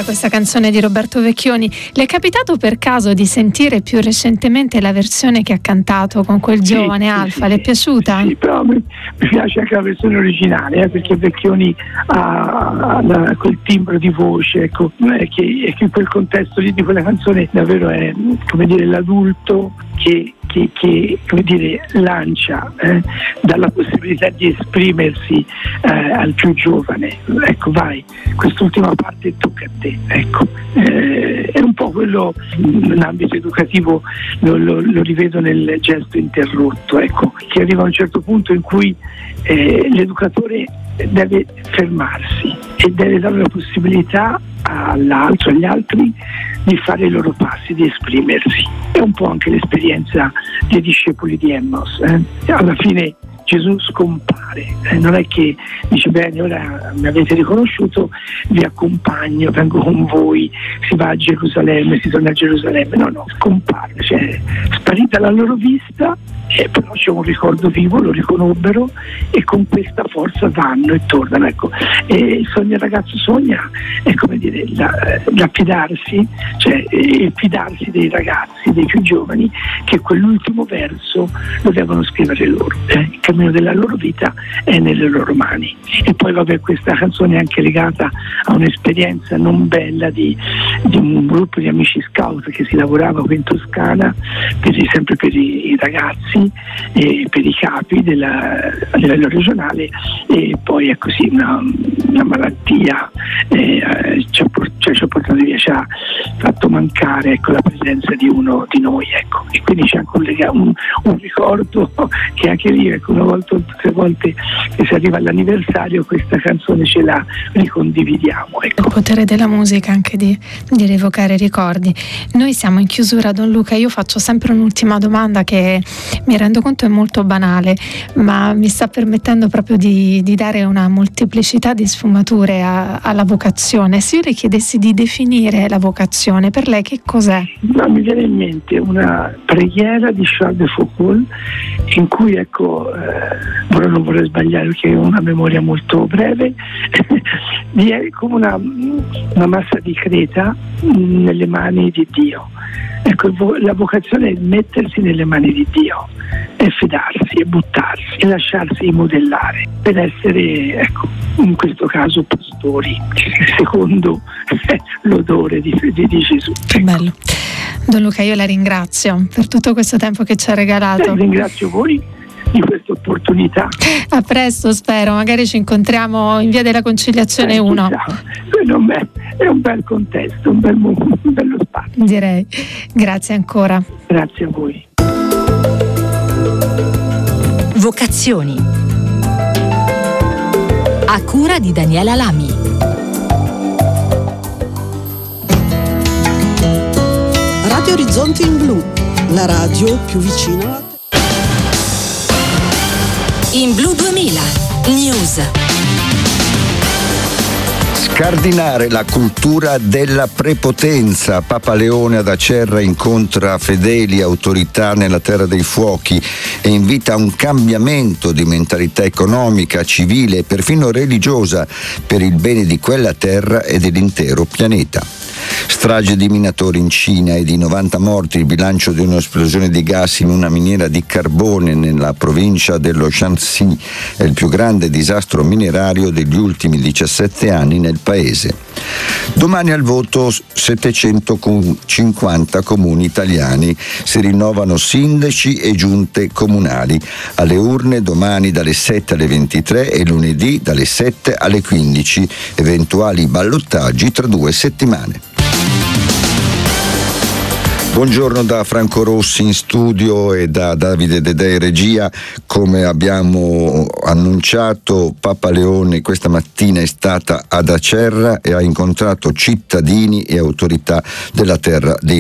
bella questa canzone di Roberto Vecchioni. Le è capitato per caso di sentire più recentemente la versione che ha cantato con quel giovane Alfa? Le è piaciuta? Sì, però mi piace anche la versione originale, perché Vecchioni ha quel timbro di voce, ecco, che in quel contesto lì di quella canzone davvero è, come dire, l'adulto che come dire, lancia dalla possibilità di esprimersi al più giovane. Ecco, vai, quest'ultima parte tocca a te. Ecco, è un po' quello in ambito educativo, lo rivedo nel gesto interrotto, ecco, che arriva a un certo punto in cui l'educatore deve fermarsi e deve dare la possibilità all'altro, agli altri, di fare i loro passi, di esprimersi. È un po' anche l'esperienza dei discepoli di Emmaus. Alla fine Gesù scompare, non è che dice bene, ora mi avete riconosciuto, vi accompagno, vengo con voi, si va a Gerusalemme, si torna a Gerusalemme. No, scompare, cioè sparita la loro vista, però c'è un ricordo vivo, lo riconobbero e con questa forza vanno e tornano. Ecco, e il ragazzo sogna, è come dire, l'affidarsi, cioè il fidarsi dei ragazzi, dei più giovani, che quell'ultimo verso lo devono scrivere loro. Il cammino della loro vita è nelle loro mani. E poi vabbè, questa canzone è anche legata a un'esperienza non bella di un gruppo di amici scout che si lavorava qui in Toscana sempre per i ragazzi e per i capi a livello regionale, e poi è così una malattia ci ha portato via, ci ha fatto mancare, ecco, la presenza di uno di noi, ecco. E quindi c'è anche un ricordo che anche lì, ecco, una volta o tre volte che si arriva all'anniversario questa canzone ce la ricondividiamo, ecco. Il potere della musica anche di rievocare ricordi. Noi siamo in chiusura, Don Luca. Io faccio sempre un'ultima domanda che mi rendo conto è molto banale, ma mi sta permettendo proprio di dare una molteplicità di sfumature alla vocazione. Se io le chiedessi di definire la vocazione, per lei che cos'è? No, mi viene in mente una preghiera di Charles de Foucault in cui, ecco, non vorrei sbagliare perché ho una memoria molto breve, è come una massa di creta nelle mani di Dio. Ecco, la vocazione è mettersi nelle mani di Dio, è fidarsi, è buttarsi, e lasciarsi modellare per essere, ecco, in questo caso pastori, secondo l'odore di Gesù. Che bello. Don Luca, io la ringrazio per tutto questo tempo che ci ha regalato. Ringrazio voi di questa opportunità. A presto, spero, magari ci incontriamo in via della Conciliazione 1. È un bel contesto, un bello spazio. Direi. Grazie ancora. Grazie a voi. Vocazioni, a cura di Daniela Lamy. Radio Orizzonti in Blu, la radio più vicina a te. In Blu 2000 News. Scardinare la cultura della prepotenza. Papa Leone ad Acerra incontra fedeli, autorità nella Terra dei Fuochi e invita a un cambiamento di mentalità economica, civile e perfino religiosa per il bene di quella terra e dell'intero pianeta. Strage di minatori in Cina e di 90 morti, il bilancio di un'esplosione di gas in una miniera di carbone nella provincia dello Shanxi è il più grande disastro minerario degli ultimi 17 anni nel paese. Domani al voto 750 comuni italiani, si rinnovano sindaci e giunte comunali. Alle urne domani dalle 7 alle 23 e lunedì dalle 7 alle 15, eventuali ballottaggi tra 2 settimane. Buongiorno da Franco Rossi in studio e da Davide Dedè in regia. Come abbiamo annunciato, Papa Leone questa mattina è stata ad Acerra e ha incontrato cittadini e autorità della Terra dei